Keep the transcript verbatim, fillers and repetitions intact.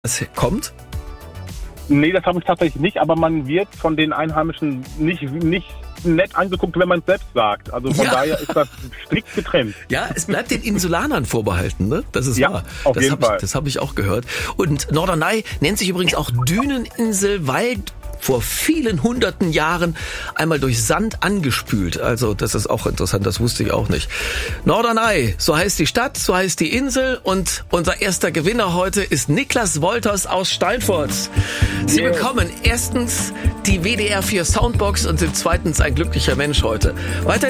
es kommt? Nee, das habe ich tatsächlich nicht, aber man wird von den Einheimischen nicht, nicht nett angeguckt, wenn man es selbst sagt. Also von ja. daher ist das strikt getrennt. Ja, es bleibt den Insulanern vorbehalten, ne? Das ist ja, wahr. Auf das jeden hab Fall. Ich, das habe ich auch gehört. Und Norderney nennt sich übrigens auch Düneninsel, weil vor vielen hunderten Jahren einmal durch Sand angespült. Also das ist auch interessant, das wusste ich auch nicht. Norderney, so heißt die Stadt, so heißt die Insel und unser erster Gewinner heute ist Niklas Wolters aus Steinfurt. Sie yeah. bekommen erstens die W D R vier Soundbox und sind zweitens ein glücklicher Mensch heute. Weiterhin